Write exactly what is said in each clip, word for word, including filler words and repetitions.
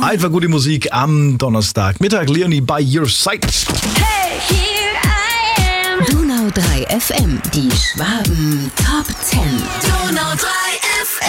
Einfach gute Musik am Donnerstagmittag. Leonie by your side. Hey, here I am. Donau drei F M, die Schwaben Top zehn. Donau drei F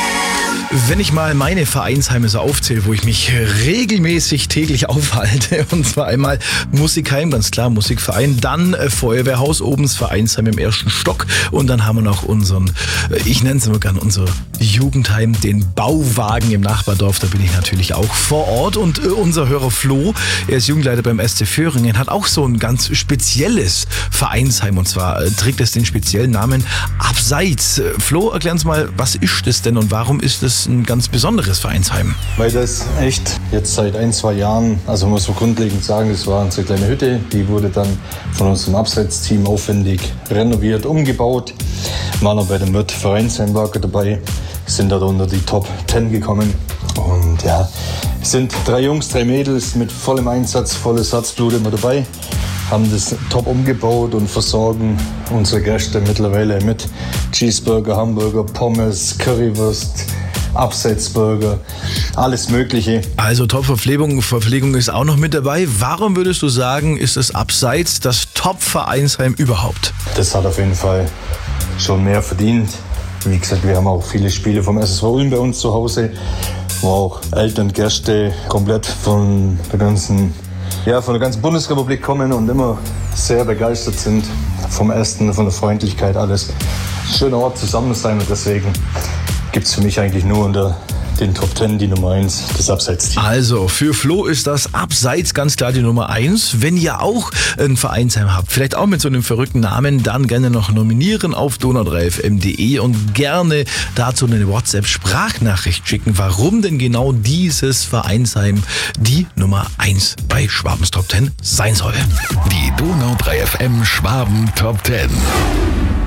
M. Wenn ich mal meine Vereinsheime so aufzähle, wo ich mich regelmäßig täglich aufhalte, und zwar einmal Musikheim, ganz klar Musikverein, dann äh, Feuerwehrhaus, oben das Vereinsheim im ersten Stock und dann haben wir noch unseren, äh, ich nenne es immer gern unser Jugendheim, den Bauwagen im Nachbardorf, da bin ich natürlich auch vor Ort und äh, unser Hörer Flo, er ist Jugendleiter beim S C Föhringen, hat auch so ein ganz spezielles Vereinsheim und zwar äh, trägt es den speziellen Namen Abseits. Äh, Flo, erklär uns mal, was ist das denn und warum ist es ein ganz besonderes Vereinsheim? Weil das echt jetzt seit ein, zwei Jahren, also muss man grundlegend sagen, das war unsere kleine Hütte, die wurde dann von unserem Abseitsteam aufwendig renoviert, umgebaut. Wir waren noch bei dem Wirt Vereinsheimwerke dabei, sind da unter die Top zehn gekommen und ja, es sind drei Jungs, drei Mädels mit vollem Einsatz, volles Herzblut immer dabei, haben das top umgebaut und versorgen unsere Gäste mittlerweile mit Cheeseburger, Hamburger, Pommes, Currywurst, Abseitsburger, alles Mögliche. Also Top-Verpflegung, Verpflegung ist auch noch mit dabei. Warum würdest du sagen, ist das Abseits das Top-Vereinsheim überhaupt? Das hat auf jeden Fall schon mehr verdient. Wie gesagt, wir haben auch viele Spiele vom S S V Ulm bei uns zu Hause, wo auch Eltern und Gäste komplett von der ganzen, ja, von der ganzen Bundesrepublik kommen und immer sehr begeistert sind vom Essen, von der Freundlichkeit, alles. Schöner Ort zusammen sein und deswegen gibt es für mich eigentlich nur unter den Top zehn die Nummer eins, das Abseitsteam. Also, für Flo ist das Abseits ganz klar die Nummer eins. Wenn ihr auch ein Vereinsheim habt, vielleicht auch mit so einem verrückten Namen, dann gerne noch nominieren auf donau drei f m punkt d e und gerne dazu eine WhatsApp-Sprachnachricht schicken, warum denn genau dieses Vereinsheim die Nummer eins bei Schwabens Top zehn sein soll. Die Donau drei F M Schwaben Top zehn.